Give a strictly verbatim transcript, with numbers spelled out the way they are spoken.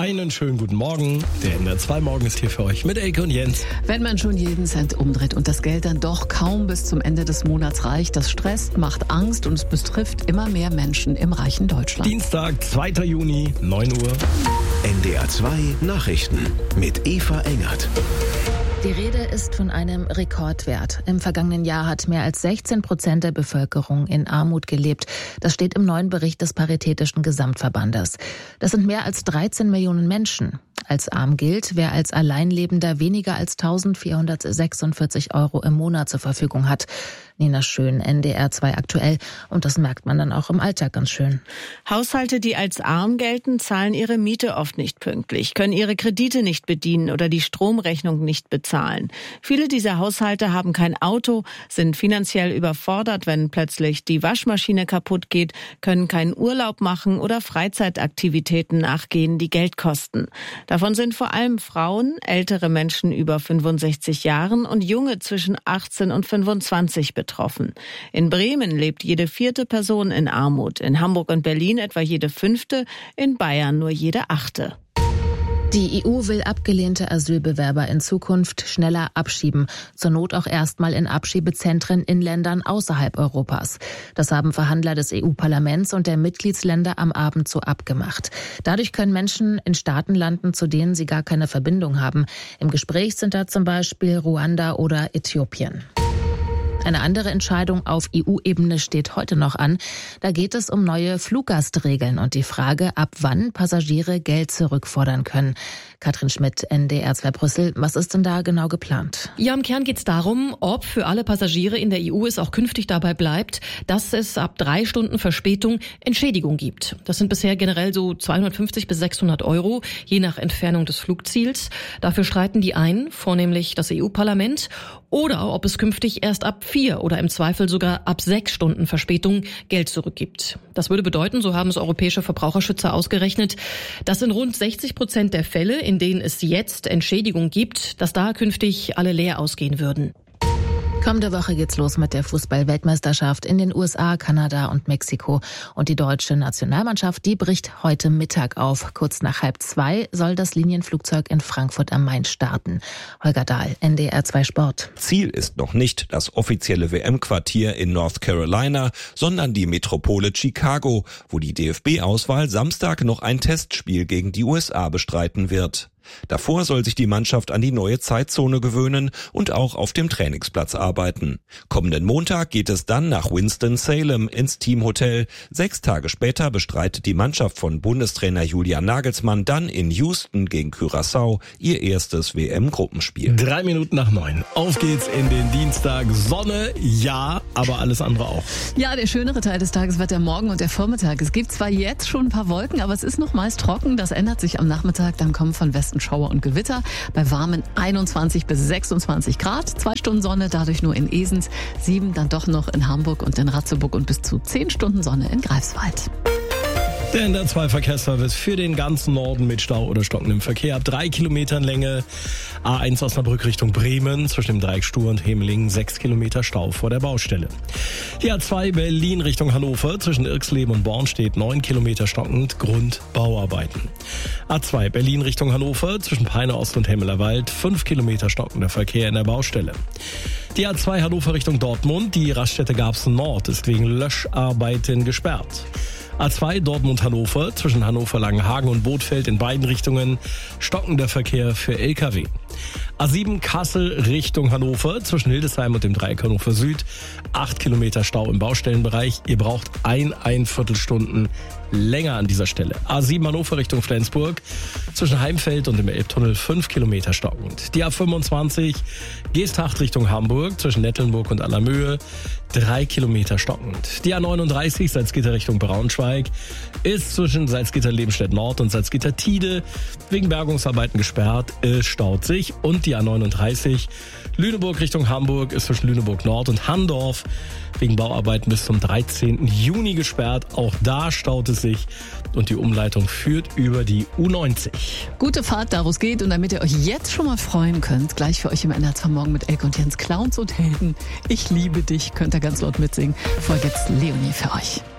Einen schönen guten Morgen. Der N R zwei Morgen ist hier für euch mit Elke und Jens. Wenn man schon jeden Cent umdreht und das Geld dann doch kaum bis zum Ende des Monats reicht, das stresst, macht Angst und es betrifft immer mehr Menschen im reichen Deutschland. Dienstag, zweiter Juni, neun Uhr. N D R zwei Nachrichten mit Eva Engert. Die Rede ist von einem Rekordwert. Im vergangenen Jahr hat mehr als sechzehn Prozent der Bevölkerung in Armut gelebt. Das steht im neuen Bericht des Paritätischen Gesamtverbandes. Das sind mehr als dreizehn Millionen Menschen. Als arm gilt, wer als Alleinlebender weniger als eintausendvierhundertsechsundvierzig Euro im Monat zur Verfügung hat. Nina Schön, N D R zwei aktuell. Und das merkt man dann auch im Alltag ganz schön. Haushalte, die als arm gelten, zahlen ihre Miete oft nicht pünktlich, können ihre Kredite nicht bedienen oder die Stromrechnung nicht bezahlen. Viele dieser Haushalte haben kein Auto, sind finanziell überfordert, wenn plötzlich die Waschmaschine kaputt geht, können keinen Urlaub machen oder Freizeitaktivitäten nachgehen, die Geld kosten. Davon sind vor allem Frauen, ältere Menschen über fünfundsechzig Jahren und Junge zwischen achtzehn und fünfundzwanzig betroffen. In Bremen lebt jede vierte Person in Armut, in Hamburg und Berlin etwa jede fünfte, in Bayern nur jede achte. Die E U will abgelehnte Asylbewerber in Zukunft schneller abschieben, zur Not auch erstmal in Abschiebezentren in Ländern außerhalb Europas. Das haben Verhandler des E U-Parlaments und der Mitgliedsländer am Abend so abgemacht. Dadurch können Menschen in Staaten landen, zu denen sie gar keine Verbindung haben. Im Gespräch sind da zum Beispiel Ruanda oder Äthiopien. Eine andere Entscheidung auf E U-Ebene steht heute noch an. Da geht es um neue Fluggastregeln und die Frage, ab wann Passagiere Geld zurückfordern können. Katrin Schmidt, N D R zwei Brüssel. Was ist denn da genau geplant? Ja, im Kern geht es darum, ob für alle Passagiere in der E U es auch künftig dabei bleibt, dass es ab drei Stunden Verspätung Entschädigung gibt. Das sind bisher generell so zweihundertfünfzig bis sechshundert Euro, je nach Entfernung des Flugziels. Dafür streiten die einen, vornehmlich das E U-Parlament, oder ob es künftig erst ab vier oder im Zweifel sogar ab sechs Stunden Verspätung Geld zurückgibt. Das würde bedeuten, so haben es europäische Verbraucherschützer ausgerechnet, dass in rund sechzig Prozent der Fälle, in denen es jetzt Entschädigung gibt, dass da künftig alle leer ausgehen würden. Kommende Woche geht's los mit der Fußball-Weltmeisterschaft in den U S A, Kanada und Mexiko. Und die deutsche Nationalmannschaft, die bricht heute Mittag auf. Kurz nach halb zwei soll das Linienflugzeug in Frankfurt am Main starten. Holger Dahl, N D R zwei Sport. Ziel ist noch nicht das offizielle W M-Quartier in North Carolina, sondern die Metropole Chicago, wo die D F B-Auswahl Samstag noch ein Testspiel gegen die U S A bestreiten wird. Davor soll sich die Mannschaft an die neue Zeitzone gewöhnen und auch auf dem Trainingsplatz arbeiten. Kommenden Montag geht es dann nach Winston-Salem ins Teamhotel. Sechs Tage später bestreitet die Mannschaft von Bundestrainer Julian Nagelsmann dann in Houston gegen Curaçao ihr erstes W M-Gruppenspiel. Drei Minuten nach neun. Auf geht's in den Dienstag. Sonne, ja, aber alles andere auch. Ja, der schönere Teil des Tages wird der Morgen und der Vormittag. Es gibt zwar jetzt schon ein paar Wolken, aber es ist noch meist trocken. Das ändert sich am Nachmittag. Dann kommen von Westen Schauer und Gewitter bei warmen einundzwanzig bis sechsundzwanzig Grad. Zwei Stunden Sonne, dadurch nur in Esens. Sieben dann doch noch in Hamburg und in Ratzeburg und bis zu zehn Stunden Sonne in Greifswald. Der N D R zwei Verkehrsservice für den ganzen Norden mit Stau oder stockendem Verkehr ab drei Kilometern Länge. A eins Osnabrück Richtung Bremen, zwischen dem Dreieck Stur und Hemelingen sechs Kilometer Stau vor der Baustelle. Die A zwei Berlin Richtung Hannover, zwischen Irxleben und Born steht neun Kilometer stockend, Grund Bauarbeiten. A zwei Berlin Richtung Hannover, zwischen Peine Ost und Hemmelerwald, fünf Kilometer stockender Verkehr in der Baustelle. Die A zwei Hannover Richtung Dortmund, die Raststätte Garbsen Nord ist wegen Löscharbeiten gesperrt. A zwei Dortmund-Hannover, zwischen Hannover-Langenhagen und Bothfeld in beiden Richtungen, stockender Verkehr für L K W. A sieben Kassel Richtung Hannover, zwischen Hildesheim und dem Dreieck Hannover Süd, acht Kilometer Stau im Baustellenbereich. Ihr braucht ein, ein Viertelstunden länger an dieser Stelle. A sieben Hannover Richtung Flensburg, zwischen Heimfeld und dem Elbtunnel fünf Kilometer stockend. Die A fünfundzwanzig Geesthacht Richtung Hamburg, zwischen Nettelnburg und Allermöhe, drei Kilometer stockend. Die A neununddreißig Salzgitter Richtung Braunschweig ist zwischen Salzgitter-Lebenstedt Nord und Salzgitter-Tide wegen Bergungsarbeiten gesperrt. Es staut sich. Und die A neununddreißig Lüneburg Richtung Hamburg ist zwischen Lüneburg Nord und Handorf wegen Bauarbeiten bis zum dreizehnten Juni gesperrt. Auch da staut es sich und die Umleitung führt über die U neunzig. Gute Fahrt, da wo es geht. Und damit ihr euch jetzt schon mal freuen könnt, gleich für euch im N D R zwei Morgen mit Elke und Jens, Clowns und Helden. Ich liebe dich, könnt ihr ganz laut mitsingen. Folgt jetzt Leonie für euch.